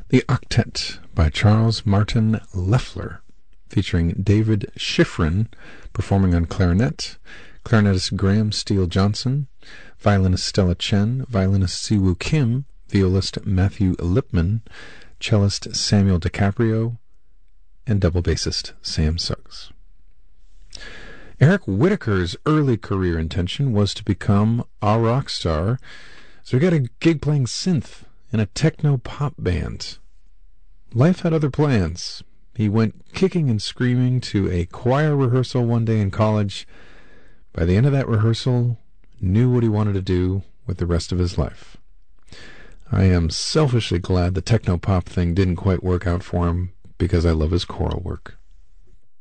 The Octet by Charles Martin Loeffler, featuring David Schifrin performing on clarinet, clarinetist Graham Steele Johnson, violinist Stella Chen, violinist Siwoo Kim, violist Matthew Lipman, cellist Samuel DiCaprio, and double bassist Sam Suggs. Eric Whitacre's early career intention was to become a rock star, so he got a gig playing synth in a techno-pop band. Life had other plans. He went kicking and screaming to a choir rehearsal one day in college. By the end of that rehearsal, knew what he wanted to do with the rest of his life. I am selfishly glad the techno-pop thing didn't quite work out for him, because I love his choral work.